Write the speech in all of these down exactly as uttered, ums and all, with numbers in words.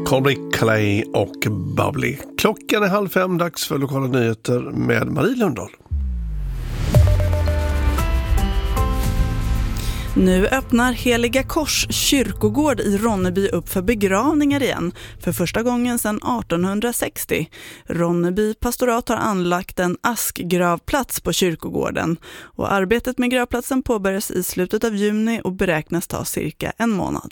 Conrick Clay och Bubbly. Klockan är halv fem, dags för lokala nyheter med Marie Lundahl. Nu öppnar Heliga Kors kyrkogård i Ronneby upp för begravningar igen, för första gången sedan arton sextio. Ronneby pastorat har anlagt en askgravplats på kyrkogården och arbetet med gravplatsen påbörjas i slutet av juni och beräknas ta cirka en månad.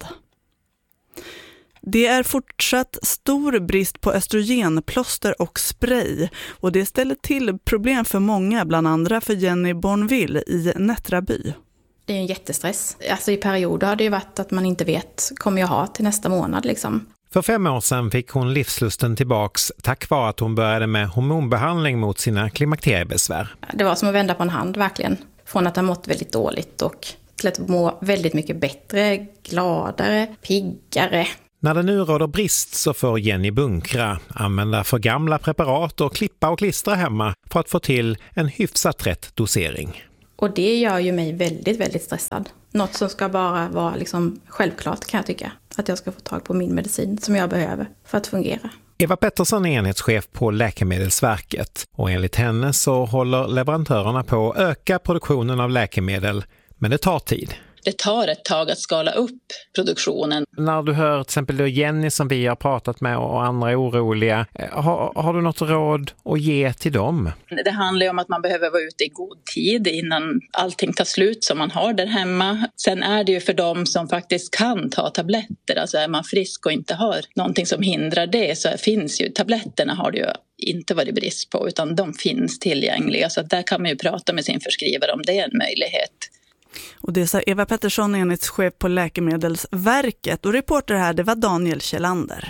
Det är fortsatt stor brist på östrogenplåster och spray och det ställer till problem för många, bland andra för Jenny Bornville i Nättraby. Det är en jättestress. Alltså i perioder har det ju varit att man inte vet, kommer jag ha till nästa månad liksom. För fem år sedan fick hon livslusten tillbaks tack vare att hon började med hormonbehandling mot sina klimakteriebesvär. Det var som att vända på en hand verkligen. Från att ha mått väldigt dåligt och till att må väldigt mycket bättre, gladare, piggare. När det nu råder brist så får Jenny bunkra, använda för gamla preparat och klippa och klistra hemma för att få till en hyfsat rätt dosering. Och det gör ju mig väldigt, väldigt stressad. Något som ska bara vara liksom självklart kan jag tycka. Att jag ska få tag på min medicin som jag behöver för att fungera. Eva Pettersson är enhetschef på Läkemedelsverket och enligt henne så håller leverantörerna på att öka produktionen av läkemedel, men det tar tid. Det tar ett tag att skala upp produktionen. När du hör till exempel då Jenny som vi har pratat med och andra är oroliga, har, har du något råd att ge till dem? Det handlar ju om att man behöver vara ute i god tid innan allting tar slut som man har där hemma. Sen är det ju för dem som faktiskt kan ta tabletter, alltså är man frisk och inte har någonting som hindrar det så finns ju, tabletterna har det ju inte varit brist på utan de finns tillgängliga så att där kan man ju prata med sin förskrivare om det är en möjlighet. Och det sa Eva Pettersson, enhetschef på Läkemedelsverket, och reporter här det var Daniel Kjellander.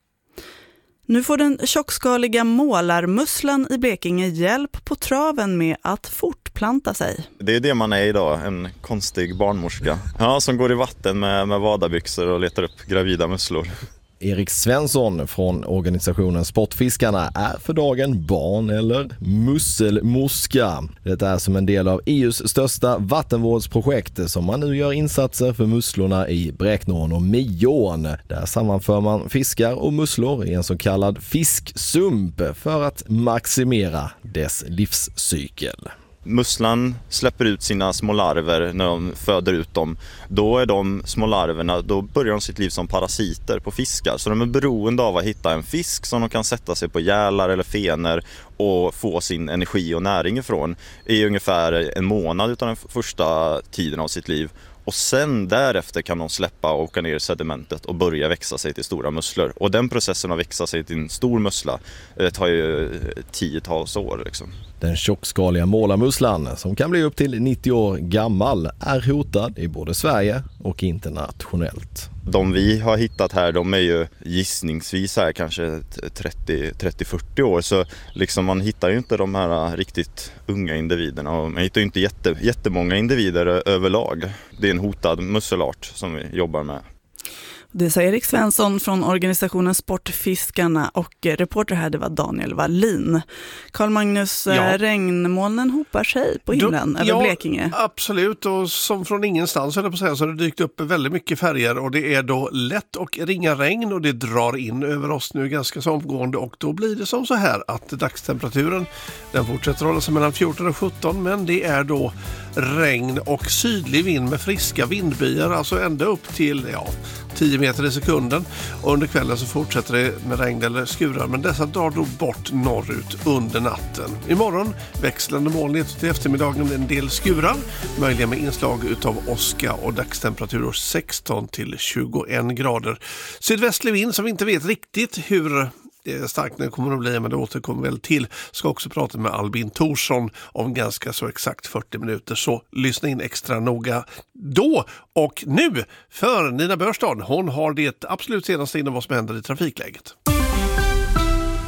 Nu får den tjockskaliga målarmusslan i Blekinge hjälp på traven med att fortplanta sig. Det är det man är idag, en konstig barnmorska. Ja, som går i vatten med, med vadarbyxor och letar upp gravida musslor. Erik Svensson från organisationen Sportfiskarna är för dagen barn- eller musselmorska. Det är som en del av E U:s största vattenvårdsprojekt som man nu gör insatser för musslorna i Bräknån och Miån. Där sammanför man fiskar och musslor i en så kallad fisksump för att maximera dess livscykel. Musslan släpper ut sina små larver när de föder ut dem. Då är de små larverna, då börjar de sitt liv som parasiter på fiskar. Så de är beroende av att hitta en fisk som de kan sätta sig på gälar eller fener och få sin energi och näring ifrån i ungefär en månad utan den första tiden av sitt liv. Och sen därefter kan de släppa och åka ner i sedimentet och börja växa sig till stora musslor. Och den processen att växa sig till en stor mussla tar ju tiotals år liksom. Den tjockskaliga målarmusslan, som kan bli upp till nittio år gammal, är hotad i både Sverige och internationellt. De vi har hittat här, de är ju gissningsvis här kanske trettio till fyrtio år. Så liksom man hittar ju inte de här riktigt unga individerna. Och man hittar ju inte jätte, jättemånga individer överlag. Det är en hotad musselart som vi jobbar med. Det sa Erik Svensson från organisationen Sportfiskarna och reporter här det var Daniel Wallin. Karl Magnus, ja. Regnmolnen hopar sig på himlen över ja, Blekinge. Absolut, och som från ingenstans eller på säga, så har det dykt upp väldigt mycket färger och det är då lätt och ringa regn och det drar in över oss nu ganska så omgående och då blir det som så här att dagstemperaturen den fortsätter hålla sig mellan fjorton och sjutton men det är då regn och sydlig vind med friska vindbyar, alltså ända upp till ja, tio meter i sekunden och under kvällen så fortsätter det med regn eller skurar men dessa drar då bort norrut under natten. Imorgon växlande moln till eftermiddagen en del skurar, möjliga med inslag utav åska och dagstemperaturer sexton till tjugoen grader. Sydvästlig vind som vi inte vet riktigt hur starkt när det kommer att bli, men det återkommer väl till. Ska också prata med Albin Thorsson om ganska så exakt fyrtio minuter, så lyssna in extra noga då. Och nu för Nina Börstad, hon har det absolut senaste inom vad som händer i trafikläget.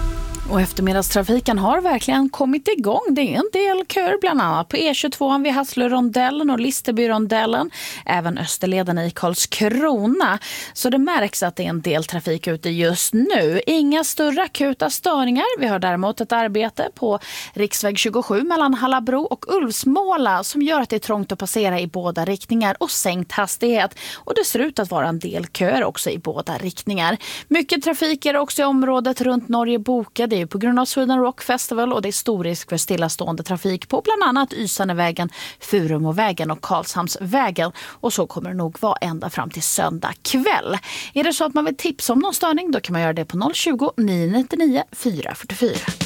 Och eftermiddagstrafiken har verkligen kommit igång. Det är en del köer bland annat på E tjugotvå vid Hasslörondellen och Listerbyrondellen. Även Österleden i Karlskrona. Så det märks att det är en del trafik ute just nu. Inga större akuta störningar. Vi har däremot ett arbete på riksväg tjugosju mellan Hallabro och Ulvsmåla som gör att det är trångt att passera i båda riktningar och sänkt hastighet. Och det ser ut att vara en del köer också i båda riktningar. Mycket trafik är också i området runt Norge-Boke. Det är på grund av Sweden Rock Festival och det är stor risk för stillastående trafik på bland annat Ysanevägen, Furumovägen och Karlshamnsvägen. Och så kommer det nog vara ända fram till söndag kväll. Är det så att man vill tipsa om någon störning, då kan man göra det på noll tjugo, nio nio nio, fyra fyra fyra.